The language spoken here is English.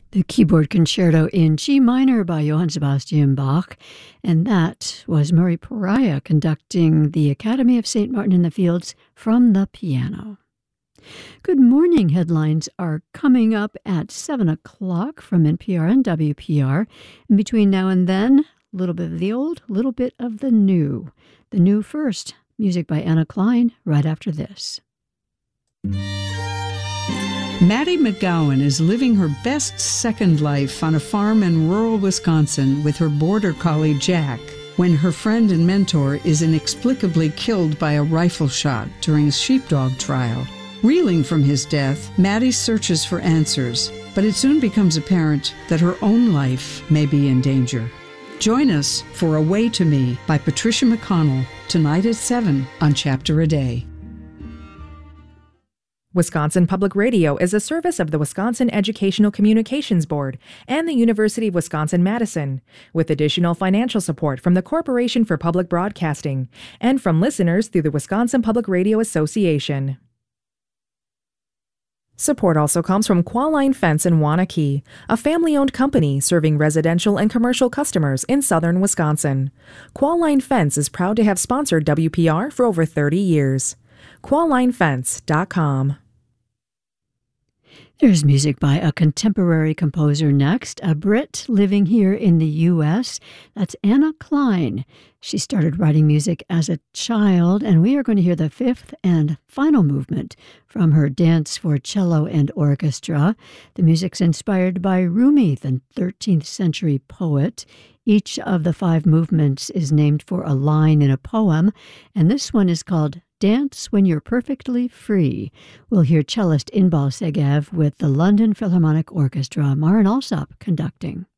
The keyboard concerto in G minor by Johann Sebastian Bach, and that was Murray Pariah conducting the Academy of St. Martin in the Fields from the piano. Good morning headlines are coming up at 7 o'clock from NPR and WPR. And between now and then, a little bit of the old, a little bit of the new. The new first, music by Anna Klein, right after this. Maddie McGowan is living her best second life on a farm in rural Wisconsin with her border collie Jack when her friend and mentor is inexplicably killed by a rifle shot during a sheepdog trial. Reeling from his death, Maddie searches for answers, but it soon becomes apparent that her own life may be in danger. Join us for A Way to Me by Patricia McConnell, tonight at 7 on Chapter a Day. Wisconsin Public Radio is a service of the Wisconsin Educational Communications Board and the University of Wisconsin-Madison, with additional financial support from the Corporation for Public Broadcasting and from listeners through the Wisconsin Public Radio Association. Support also comes from Qualline Fence in Waunakee, a family-owned company serving residential and commercial customers in southern Wisconsin. Qualline Fence is proud to have sponsored WPR for over 30 years. QuallineFence.com. There's music by a contemporary composer next, a Brit living here in the U.S. That's Anna Klein. She started writing music as a child, and we are going to hear the fifth and final movement from her Dance for Cello and Orchestra. The music's inspired by Rumi, the 13th century poet. Each of the 5 movements is named for a line in a poem, and this one is called Dance When You're Perfectly Free. We'll hear cellist Inbal Segev with the London Philharmonic Orchestra, Marin Alsop conducting.